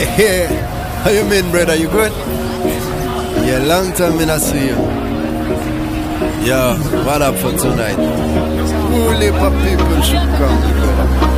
Yeah. How you mean, brother? You good? Yeah, long time I not see you. Yeah, what up for tonight? Whole heap of people should come, brother.